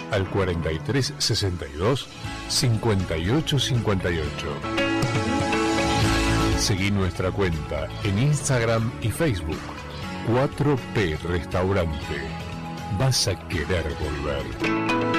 al 43 62 58 58. Seguí nuestra cuenta en Instagram y Facebook, 4P Restaurante. Vas a querer volver.